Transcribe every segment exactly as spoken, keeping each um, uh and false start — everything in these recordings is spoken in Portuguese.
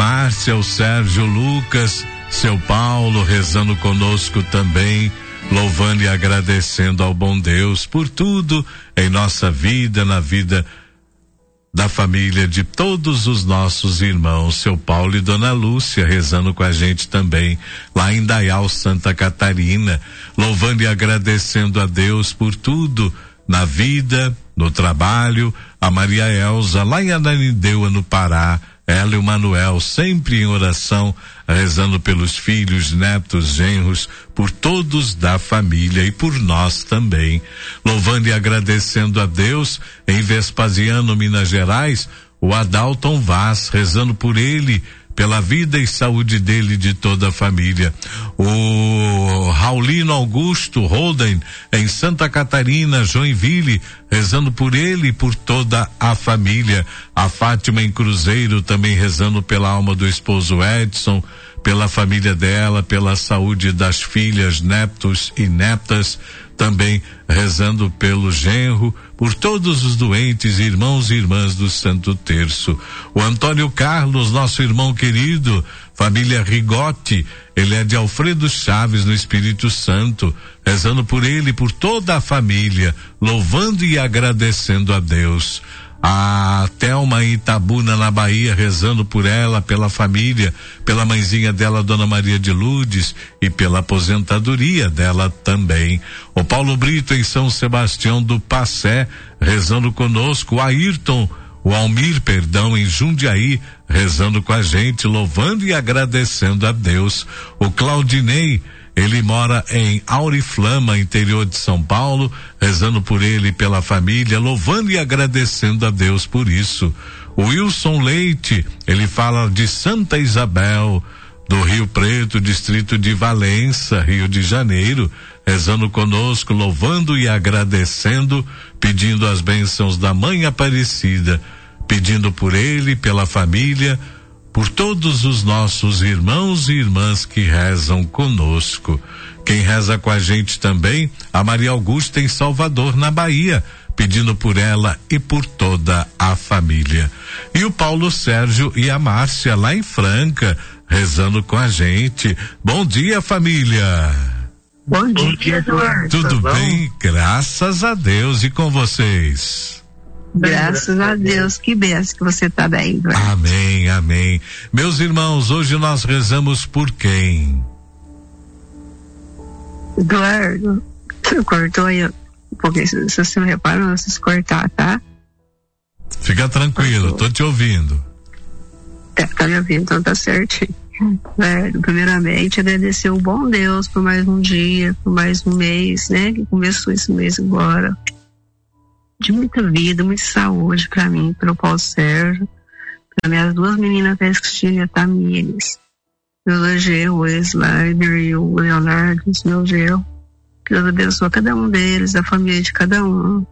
Márcia, o Sérgio, o Lucas, seu Paulo rezando conosco também, louvando e agradecendo ao bom Deus por tudo em nossa vida, na vida da família de todos os nossos irmãos, seu Paulo e dona Lúcia, rezando com a gente também, lá em Dayal, Santa Catarina, louvando e agradecendo a Deus por tudo na vida, no trabalho, a Maria Elza, lá em Ananindeua, no Pará, ela e o Manuel, sempre em oração, rezando pelos filhos, netos, genros, por todos da família e por nós também. Louvando e agradecendo a Deus, em Vespasiano, Minas Gerais, o Adalton Vaz, rezando por ele, pela vida e saúde dele e de toda a família. O Raulino Augusto Holden, em Santa Catarina, Joinville, rezando por ele e por toda a família. A Fátima em Cruzeiro, também rezando pela alma do esposo Edson, pela família dela, pela saúde das filhas, netos e netas, também rezando pelo genro, por todos os doentes, irmãos e irmãs do Santo Terço. O Antônio Carlos, nosso irmão querido, família Rigotti, ele é de Alfredo Chaves, no Espírito Santo, rezando por ele e por toda a família, louvando e agradecendo a Deus. A Thelma em Itabuna, na Bahia, rezando por ela, pela família, pela mãezinha dela, Dona Maria de Lourdes, e pela aposentadoria dela também. O Paulo Brito em São Sebastião do Passé, rezando conosco. O Ayrton, o Almir, perdão, em Jundiaí, rezando com a gente, louvando e agradecendo a Deus. O Claudinei, ele mora em Auriflama, interior de São Paulo, rezando por ele e pela família, louvando e agradecendo a Deus por isso. O Wilson Leite, ele fala de Santa Isabel, do Rio Preto, distrito de Valença, Rio de Janeiro, rezando conosco, louvando e agradecendo, pedindo as bênçãos da Mãe Aparecida, pedindo por ele, pela família, por todos os nossos irmãos e irmãs que rezam conosco. Quem reza com a gente também, a Maria Augusta em Salvador, na Bahia, pedindo por ela e por toda a família. E o Paulo Sérgio e a Márcia, lá em Franca, rezando com a gente. Bom dia, família! Bom dia, Eduardo. Tudo bem? Graças a Deus. E com vocês? Graças a Deus, que benção que você está bem, Eduardo. Amém, amém. Meus irmãos, hoje nós rezamos por quem? Eduardo, você cortou aí, porque se, se você não reparou, não se cortar, tá? Fica tranquilo, cortou. Tô te ouvindo. É, tá me ouvindo, então tá certinho. Eduardo, primeiramente, agradecer o bom Deus por mais um dia, por mais um mês, né? Que começou esse mês agora. De muita vida, muita saúde para mim, pelo Paulo Sérgio, para minhas duas meninas, a Cristina e a Tamires, meus dois genros, o Slider e o Leonardo, os meus genros. Que Deus abençoe cada um deles, a família de cada um.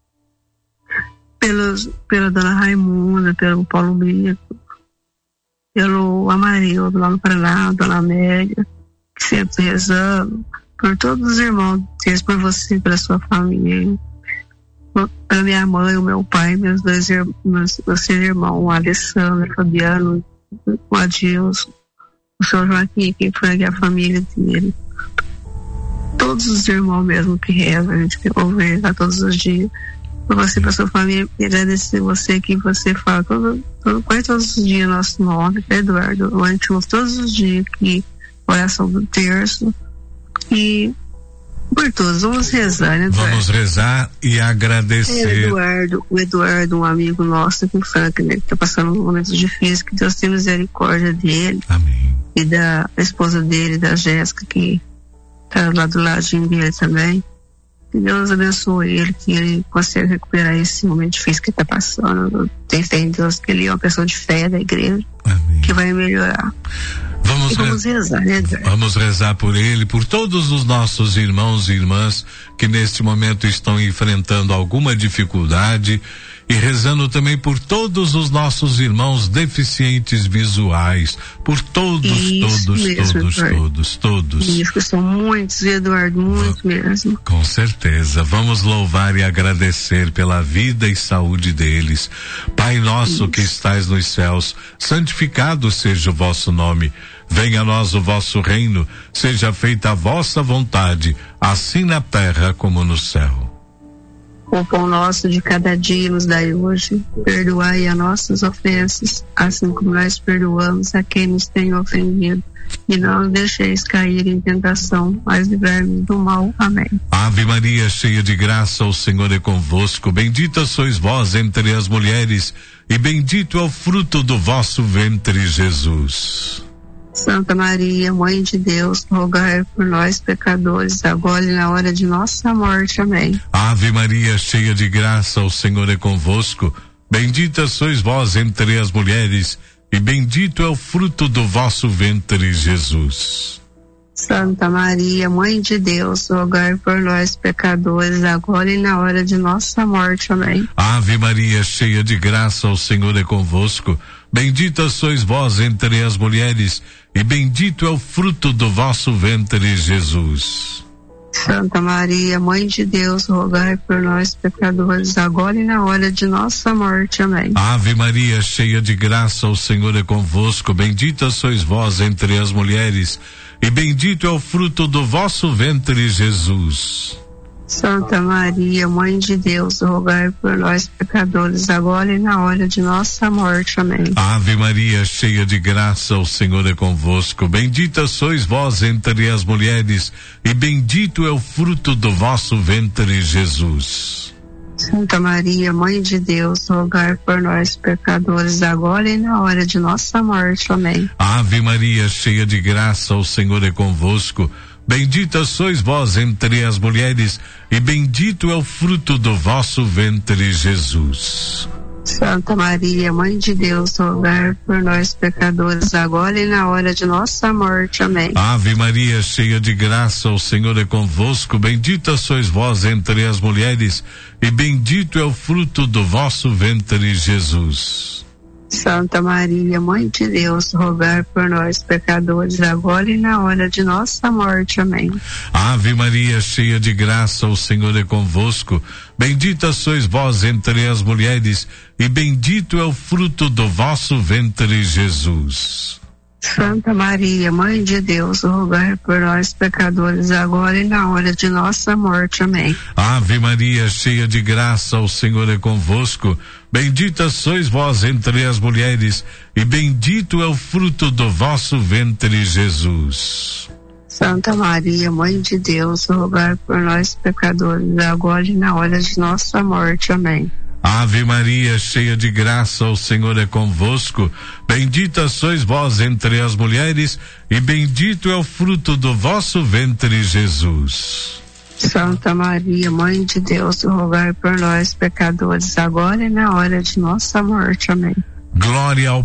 Pelos, pela dona Raimunda, pelo Paulo Brito, pelo Amarildo lá no Paraná, a dona Amélia, que sempre rezando, por todos os irmãos, por você, pela sua família. Para minha mãe, o meu pai, meus dois irmãos, meus, meus irmãos, o Alessandro, o Fabiano, o Adilson, o senhor Joaquim, quem foi a família dele. Todos os irmãos mesmo que rezam, a gente ouve rezar todos os dias. Para você, para sua família, e agradecer você que você fala todo, todo, quase todos os dias nosso nome, tá, Eduardo? A gente ouve todos os dias aqui, oração do terço. E por todos, vamos rezar, né, Eduardo? Vamos rezar e agradecer. É, Eduardo, o Eduardo, um amigo nosso aqui em Franca, né, que está passando momentos difíceis, que Deus tenha misericórdia dele. Amém. E da esposa dele, da Jéssica, que está lá do ladinho dele também. Que Deus abençoe ele, que ele consiga recuperar esse momento difícil que está passando. Tem fé em Deus, que ele é uma pessoa de fé da igreja. Amém. Que vai melhorar. Vamos, e vamos re... rezar, né, Eduardo? Vamos rezar por ele, por todos os nossos irmãos e irmãs que neste momento estão enfrentando alguma dificuldade e rezando também por todos os nossos irmãos deficientes visuais, por todos, Isso todos, mesmo, todos, Eduardo. todos, todos. Isso, que são muitos, Eduardo, muitos mesmo. Com certeza, vamos louvar e agradecer pela vida e saúde deles. Pai nosso Isso. que estais nos céus, santificado seja o vosso nome. Venha a nós o vosso reino, seja feita a vossa vontade, assim na terra como no céu. O pão nosso de cada dia nos dai hoje, perdoai as nossas ofensas, assim como nós perdoamos a quem nos tem ofendido. E não nos deixeis cair em tentação, mas livrai-nos do mal. Amém. Ave Maria, cheia de graça, o Senhor é convosco. Bendita sois vós entre as mulheres, e bendito é o fruto do vosso ventre, Jesus. Santa Maria, Mãe de Deus, rogai por nós, pecadores, agora e na hora de nossa morte. Amém. Ave Maria, cheia de graça, o Senhor é convosco. Bendita sois vós entre as mulheres, e bendito é o fruto do vosso ventre, Jesus. Santa Maria, Mãe de Deus, rogai por nós, pecadores, agora e na hora de nossa morte. Amém. Ave Maria, cheia de graça, o Senhor é convosco. Bendita sois vós entre as mulheres, e bendito é o fruto do vosso ventre, Jesus. Santa Maria, Mãe de Deus, rogai por nós, pecadores, agora e na hora de nossa morte. Amém. Ave Maria, cheia de graça, o Senhor é convosco. Bendita sois vós entre as mulheres, e bendito é o fruto do vosso ventre, Jesus. Santa Maria, Mãe de Deus, rogai por nós, pecadores, agora e na hora de nossa morte. Amém. Ave Maria, cheia de graça, o Senhor é convosco. Bendita sois vós entre as mulheres, e bendito é o fruto do vosso ventre, Jesus. Santa Maria, Mãe de Deus, rogai por nós, pecadores, agora e na hora de nossa morte. Amém. Ave Maria, cheia de graça, o Senhor é convosco. Bendita sois vós entre as mulheres, e bendito é o fruto do vosso ventre, Jesus. Santa Maria, Mãe de Deus, rogai por nós, pecadores, agora e na hora de nossa morte. Amém. Ave Maria, cheia de graça, o Senhor é convosco. Bendita sois vós entre as mulheres, e bendito é o fruto do vosso ventre, Jesus. Santa Maria, Mãe de Deus, rogai por nós, pecadores, agora e na hora de nossa morte. Amém. Ave Maria, cheia de graça, o Senhor é convosco. Bendita sois vós entre as mulheres, e bendito é o fruto do vosso ventre, Jesus. Santa Maria, Mãe de Deus, rogai por nós, pecadores, agora e na hora de nossa morte. Amém. Ave Maria, cheia de graça, o Senhor é convosco. Bendita sois vós entre as mulheres, e bendito é o fruto do vosso ventre, Jesus. Santa Maria, Mãe de Deus, rogai por nós, pecadores, agora e na hora de nossa morte. Amém. Ave Maria, cheia de graça, o Senhor é convosco. Bendita sois vós entre as mulheres, e bendito é o fruto do vosso ventre, Jesus. Santa Maria, Mãe de Deus, rogai por nós, pecadores, agora e na hora de nossa morte. Amém. Glória ao